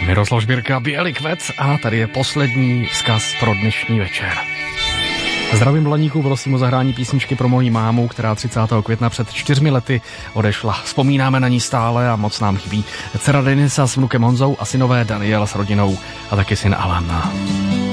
Miroslav Žbírka, Bělý kvet a tady je poslední vzkaz pro dnešní večer. Zdravím Blaníku, prosím o zahrání písničky pro moji mámu, která 30. května před 4 lety odešla. Vzpomínáme na ní stále a moc nám chybí dcera Denisa s vnukem Honzou a synové Daniel s rodinou a taky syn Alan.